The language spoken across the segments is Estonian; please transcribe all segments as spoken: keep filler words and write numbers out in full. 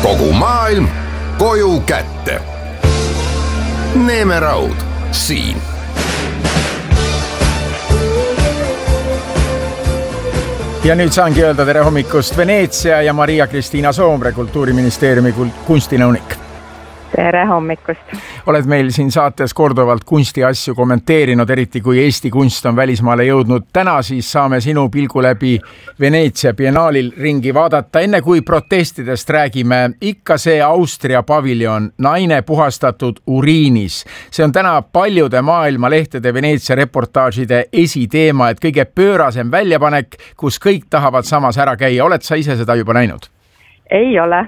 kogu maailm koju kätte. Neeme Raud siin. Ja nüüd saangi öelda tere hommikust Veneetsia ja Maria-Kristiina Soomre, Kultuuriministeeriumi kunstinõunik. Tere hommikust. Oled meil siin saates korduvalt kunstiasju kommenteerinud, eriti kui Eesti kunst on välismaale jõudnud. Täna siis saame sinu pilgu läbi Veneetsia biennaalil ringi vaadata. Enne kui protestidest räägime, ikka see Austria paviljon, naine puhastatud uriinis. See on täna paljude maailmalehtede Veneetsia reportaažide esiteema, et kõige pöörasem väljapanek, kus kõik tahavad samas ära käia. Oled sa ise seda juba näinud? Ei ole.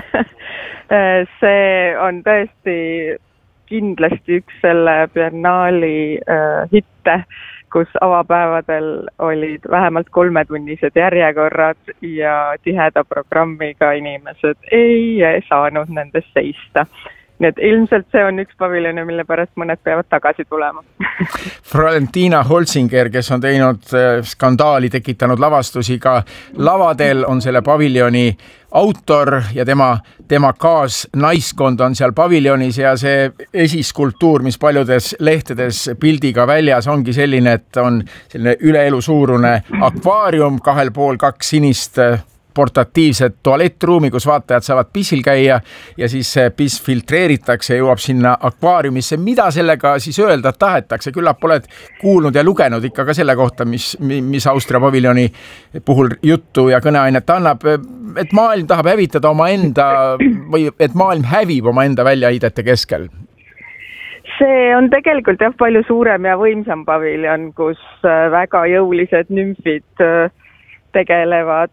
See on tõesti kindlasti üks selle biennaali äh, hitte, kus avapäevadel olid vähemalt kolmetunnised järjekorrad ja tiheda programmiga inimesed ei saanud nendest seista. Nii et ilmselt see on üks paviljoni, mille pärast mõned peavad tagasi tulema. Valentina Holzinger, kes on teinud skandaali tekitanud lavastusi ka lavadel, on selle paviljoni autor ja tema, tema kaasnaiskond on seal paviljonis ja see esiskulptuur, mis paljudes lehtedes pildiga väljas ongi selline, et on selline üleelu suurune akvaarium, kahel pool kaks sinist portatiivset tualettruumi, kus vaatajad saavad pissil käia ja siis see piss filtreeritakse ja jõuab sinna akvaariumisse. Mida sellega siis öelda tahetakse? Küllap oled kuulnud ja lugenud ikka ka selle kohta, mis, mis Austria paviljoni puhul juttu ja kõneainet annab, et maailm tahab hävitada oma enda või et maailm hävib oma enda väljaheidete keskel. See on tegelikult jah palju suurem ja võimsam paviljon, kus väga jõulised nümfid tegelevad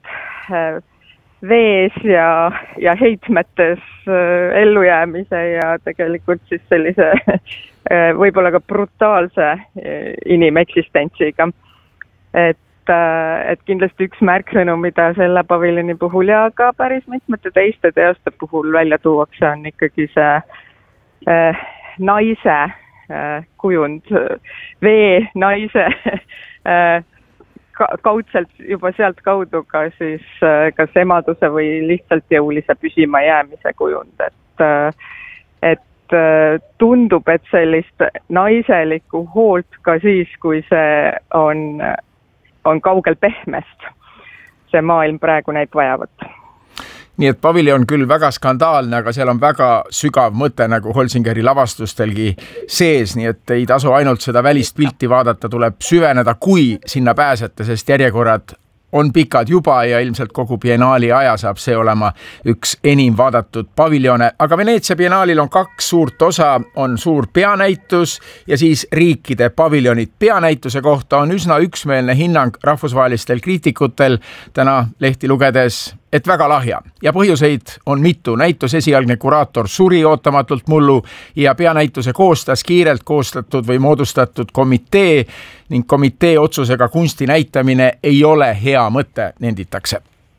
vees ja, ja heitmetes ellujäämise ja tegelikult siis sellise võib-olla ka brutaalse inimeksistentsiga. Et, et kindlasti üks märksõnu, mida selle paviljoni puhul ja ka päris mitmete teiste teoste puhul välja tuuakse, on ikkagi see äh, naise äh, kujund, vee naise äh, kaudselt juba sealt kaudu ka siis kas emaduse või lihtsalt jõulise püsima jäämise kujund. Et, et tundub, et sellist naiselikku hoolt ka siis, kui see on, on kaugel pehmest, see maailm praegu neid vajavat. Nii et paviljon küll väga skandaalne, aga seal on väga sügav mõte nagu Holzingeri lavastustelgi sees, nii et ei tasu ainult seda välist pilti vaadata, tuleb süveneda, kui sinna pääsete, sest järjekorrad on pikad juba ja ilmselt kogu biennaali aja saab see olema üks enim vaadatud paviljone. Aga Veneetsia biennaalil on kaks suurt osa, on suur peanäitus ja siis riikide paviljonid. Peanäituse kohta on üsna üksmeelne hinnang rahvusvahelistel kriitikutel täna lehti lugedes, et väga lahja. Ja põhjuseid on mitu. Näitus esialgne kuraator suri ootamatult mullu ja peanäituse koostas kiirelt koostatud või moodustatud komitee ning komitee otsusega kunsti näitamine ei ole hea mõte, nenditakse.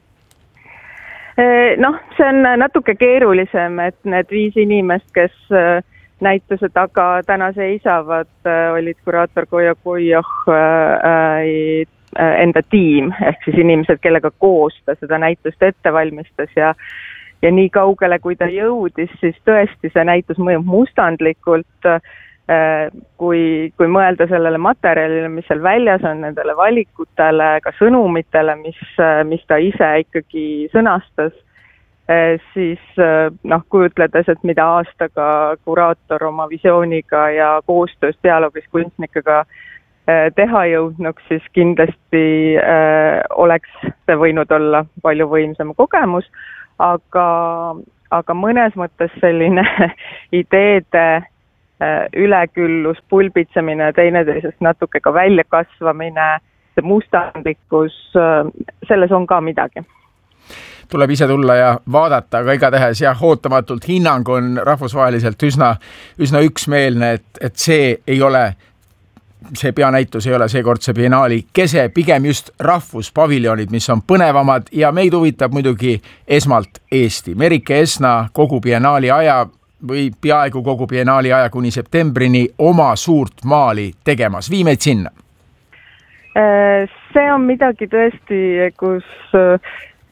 Noh, see on natuke keerulisem, et need viis inimest, kes näituse taga täna seisavad, olid kuraator Kojo Kojoh, enda tiim, ehk siis inimesed, kellega koos ta seda näitust ette valmistas ja, ja nii kaugele, kui ta jõudis, siis tõesti see näitus mõjub mustandlikult, kui, kui mõelda sellele materjalile, mis seal väljas on, nendele valikutele, ka sõnumitele, mis, mis ta ise ikkagi sõnastas, siis noh, kujutledes, et mida aastaga kuraator oma visiooniga ja koostöös dialoogis kunstnikega teha jõudnuks, siis kindlasti äh, oleks see võinud olla palju võimsam kogemus, aga, aga mõnes mõttes selline ideede äh, üleküllus, pulbitsemine, teineteisest natuke ka välja kasvamine, see mustandlikkus, äh, selles on ka midagi. Tuleb ise tulla ja vaadata, aga igatehes jah, ootamatult hinnang on rahvusvaheliselt üsna, üsna üksmeelne, et, et see ei ole see peanäitus ei ole seekordse biennaali kese, pigem just rahvuspaviljonid, mis on põnevamad ja meid huvitab muidugi esmalt Eesti. Merike Esna kogu biennaali aja või peaaegu kogu biennaali aja kuni septembrini oma suurt maali tegemas. Vii meid sinna. See on midagi tõesti, kus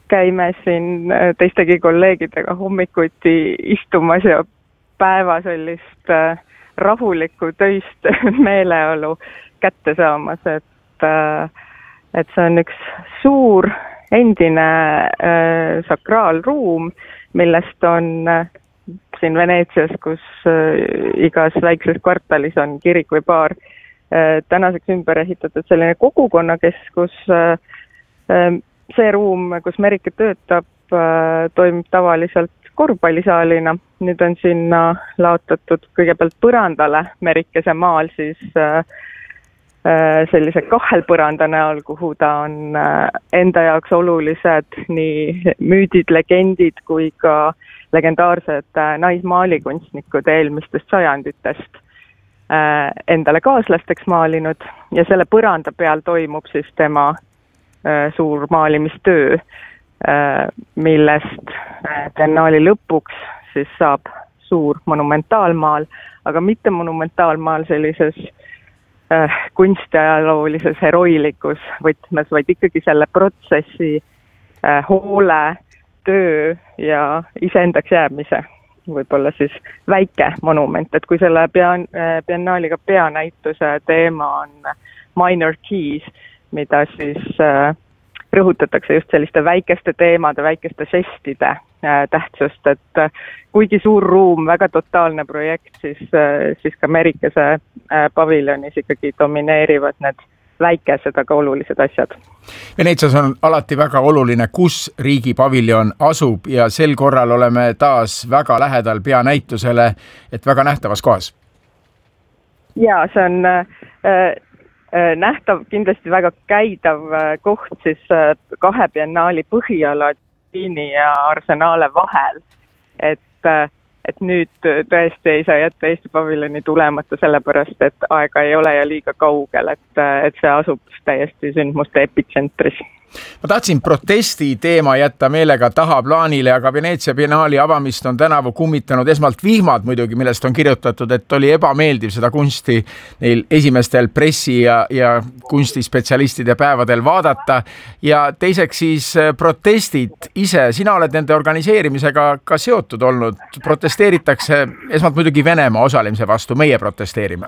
käime siin teistegi kolleegidega hommikuti istumas ja päeva sellist rahulikku töist meeleolu kätte saamas, et, et see on üks suur endine äh, sakraalruum, millest on äh, siin Veneetsias, kus äh, igas väikses kvartalis on kirik või baar, äh, tänaseks ümber ehitatud selline kogukonnakeskus. Äh, äh, see ruum, kus Merike töötab, äh, toimib tavaliselt korvpallisaalina. Nüüd on sinna laotatud kõigepealt põrandale Merikese maal siis äh, sellise kahelpõranda näol, kuhu ta on enda jaoks olulised nii müüdid, legendid kui ka legendaarsed naismaalikunstnikud eelmistest sajanditest endale kaaslasteks maalinud ja selle põranda peal toimub siis tema suur maalimistöö, millest biennaali lõpuks siis saab suur monumentaalmaal, aga mitte monumentaalmaal sellises kunstiajaloolises heroilikus võtmes, vaid ikkagi selle protsessi hoole, töö ja iseendaks jäämise võib-olla siis väike monument, et kui selle biennaaliga peanäituse teema on minor keys, mida siis rõhutatakse just selliste väikeste teemade, väikeste žestide tähtsust, et kuigi suur ruum, väga totaalne projekt, siis, siis ka Merikese paviljonis ikkagi domineerivad need väikesed, aga olulised asjad. Veneetsias on alati väga oluline, kus riigi paviljon asub ja sel korral oleme taas väga lähedal peanäitusele, et väga nähtavas kohas. Ja, see on äh, nähtav, kindlasti väga käidav koht siis kahe biennaali Põhjala ja Arsenale vahel, et, et nüüd tõesti ei saa jätta Eesti paviljoni tulemata sellepärast, et aega ei ole ja liiga kaugel, et, et see asub täiesti sündmuste epitsentris. Ma tahtsin protesti teema jätta meelega taha plaanile, aga Veneetsia biennaali avamist on tänavu kummitanud esmalt vihmad muidugi, millest on kirjutatud, et oli ebameeldiv seda kunsti neil esimestel pressi ja, ja kunstispetsialistide päevadel vaadata ja teiseks siis protestid ise. Sina oled nende organiseerimisega ka seotud olnud. Protesteeritakse esmalt muidugi Venemaa osalemise vastu, meie protesteerime.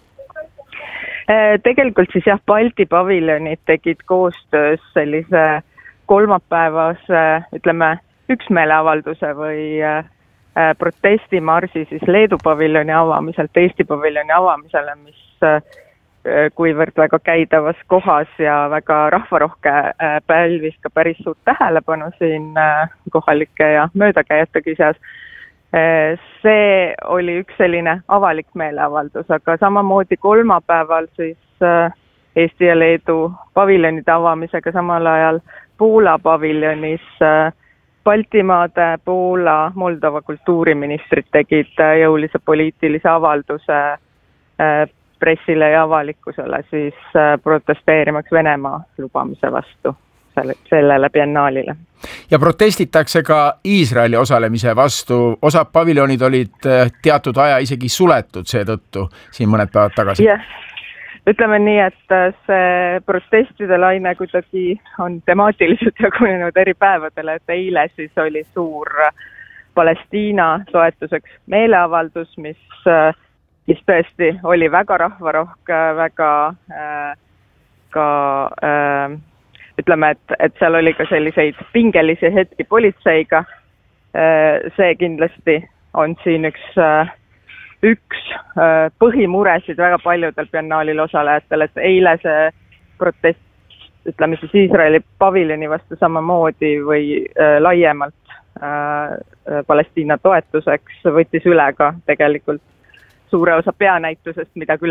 Tegelikult siis jah, Balti paviljonid tegid koostöös sellise kolmapäevase, ütleme, üksmeeleavalduse või protestimarsi siis Leedu paviljoni avamiselt Eesti paviljoni avamisele, mis kuivõrd väga käidavas kohas ja väga rahvarohke pälvis ka päris suurt tähelepanu siin kohalike ja möödakäijategi seas. See oli üks selline avalik meeleavaldus, aga samamoodi kolmapäeval siis Eesti ja Leedu paviljonide avamisega samal ajal Poola paviljonis Baltimaade, Poola, Moldova kultuuriministrid tegid jõulise poliitilise avalduse pressile ja avalikkusele siis protesteerimaks Venemaa lubamise vastu sellele biennaalile. Ja protestitakse ka Iisraeli osalemise vastu. Osad paviljonid olid teatud aja isegi suletud seetõttu siin mõned päevad tagasi. Yes. Ütleme nii, et see protestide laine kuidagi on temaatiliselt jagunenud eri päevadele, et eile siis oli suur Palestiina toetuseks meeleavaldus, mis, mis tõesti oli väga rahvarohke, väga ka ütleme, et, et seal oli ka selliseid pingelisi hetki politseiga. See kindlasti on siin üks, üks põhimuresid väga paljudel biennaalil osalejatel, et eile see protest, ütleme siis Iisraeli paviljoni vastu samamoodi või laiemalt Palestiina toetuseks võttis üle ka tegelikult suure osa peanäitusest, mida küll